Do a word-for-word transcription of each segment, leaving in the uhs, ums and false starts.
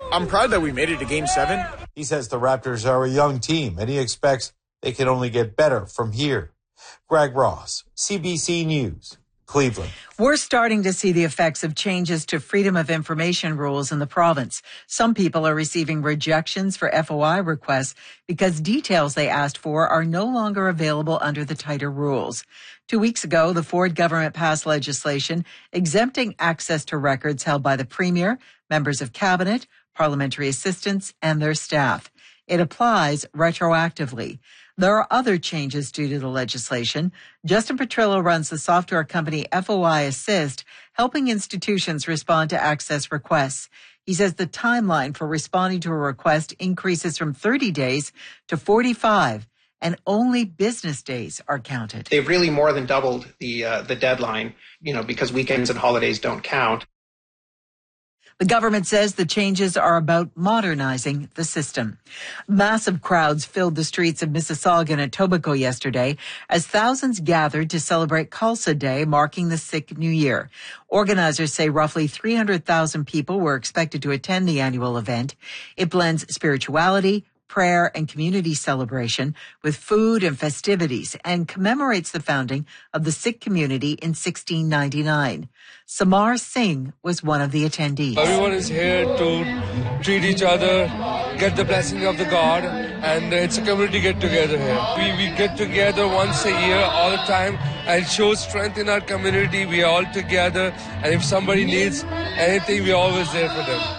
I'm proud that we made it to Game seven. He says the Raptors are a young team, and he expects they can only get better from here. Greg Ross, C B C News, Cleveland. We're starting to see the effects of changes to freedom of information rules in the province. Some people are receiving rejections for F O I requests because details they asked for are no longer available under the tighter rules. Two weeks ago, the Ford government passed legislation exempting access to records held by the Premier, members of Cabinet, parliamentary assistants, and their staff. It applies retroactively. There are other changes due to the legislation. Justin Petrillo runs the software company F O I Assist, helping institutions respond to access requests. He says the timeline for responding to a request increases from thirty days to forty-five, and only business days are counted. They've really more than doubled the uh, the deadline, you know, because weekends and holidays don't count. The government says the changes are about modernizing the system. Massive crowds filled the streets of Mississauga and Etobicoke yesterday as thousands gathered to celebrate Khalsa Day, marking the Sikh New Year. Organizers say roughly three hundred thousand people were expected to attend the annual event. It blends spirituality, prayer, and community celebration with food and festivities and commemorates the founding of the Sikh community in sixteen ninety-nine. Samar Singh was one of the attendees. Everyone is here to treat each other, get the blessing of the God, and it's a community get-together here. We, we get together once a year all the time and show strength in our community. We are all together, and if somebody needs anything, we're always there for them.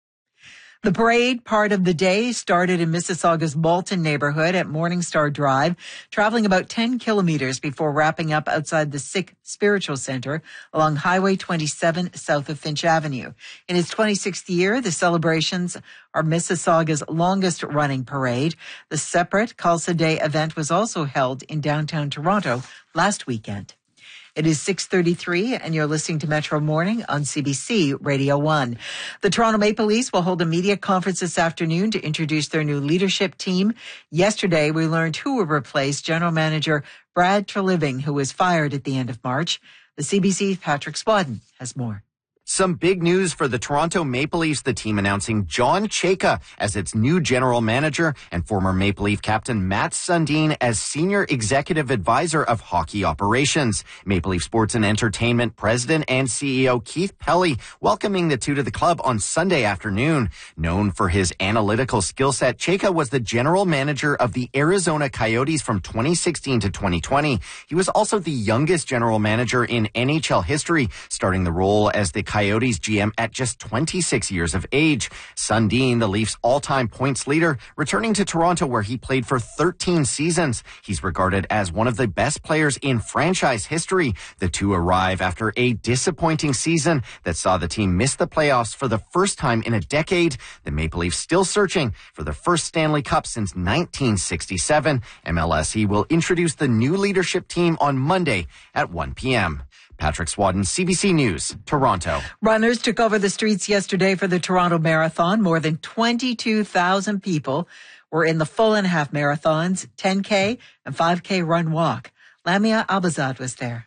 The parade part of the day started in Mississauga's Malton neighborhood at Morningstar Drive, traveling about ten kilometers before wrapping up outside the Sikh Spiritual Center along Highway twenty-seven south of Finch Avenue. In its twenty-sixth year, the celebrations are Mississauga's longest-running parade. The separate Khalsa Day event was also held in downtown Toronto last weekend. It is six thirty-three, and you're listening to Metro Morning on C B C Radio one. The Toronto Maple Leafs will hold a media conference this afternoon to introduce their new leadership team. Yesterday, we learned who will replace General Manager Brad Treliving, who was fired at the end of March. The C B C's Patrick Swadden has more. Some big news for the Toronto Maple Leafs, the team announcing John Chayka as its new general manager and former Maple Leaf captain Matt Sundin as senior executive advisor of hockey operations. Maple Leaf Sports and Entertainment president and C E O Keith Pelly welcoming the two to the club on Sunday afternoon. Known for his analytical skill set, Chayka was the general manager of the Arizona Coyotes from twenty sixteen to twenty twenty. He was also the youngest general manager in N H L history, starting the role as the Coyotes G M at just twenty-six years of age. Sundin, the Leafs' all-time points leader, returning to Toronto where he played for thirteen seasons. He's regarded as one of the best players in franchise history. The two arrive after a disappointing season that saw the team miss the playoffs for the first time in a decade. The Maple Leafs still searching for the first Stanley Cup since nineteen sixty-seven. M L S E will introduce the new leadership team on Monday at one p.m. Patrick Swadden, C B C News, Toronto. Runners took over the streets yesterday for the Toronto Marathon. More than twenty-two thousand people were in the full and half marathons, ten K and five K run walk. Lamia Albazad was there.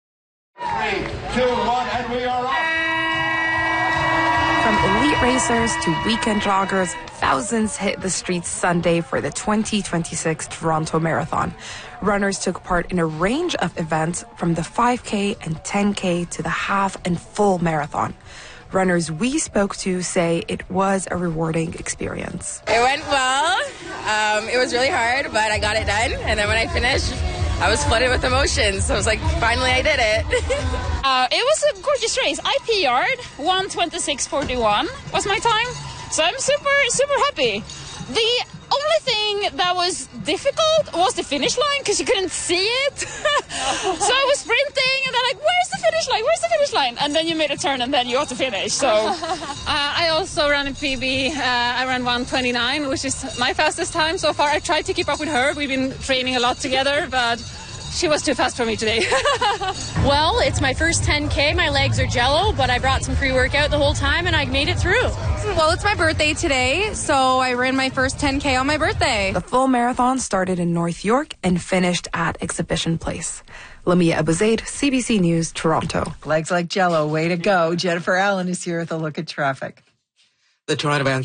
Three, two, one, and we are off. From elite racers to weekend joggers, thousands hit the streets Sunday for the twenty twenty-six Toronto Marathon. Runners took part in a range of events from the five K and ten K to the half and full marathon. Runners we spoke to say it was a rewarding experience. It went well. Um, it was really hard, but I got it done. And then when I finished, I was flooded with emotions. So I was like, finally I did it. uh, it was a gorgeous race. I P R'd, one twenty-six forty-one was my time. So I'm super, super happy. The only thing that was difficult was the finish line because you couldn't see it. So I was sprinting and then like, where's the finish line? Where's the finish line? And then you made a turn and then you got to finish. So uh, I also ran a P B. Uh, I ran one twenty-nine, which is my fastest time so far. I tried to keep up with her. We've been training a lot together, but she was too fast for me today. Well, it's my first ten K. My legs are jello, but I brought some pre-workout the whole time and I made it through. Well, it's my birthday today, so I ran my first ten K on my birthday. The full marathon started in North York and finished at Exhibition Place. Lamia Abuzaid, C B C News, Toronto. Legs like jello, way to go. Jennifer Allen is here with a look at traffic. The Toronto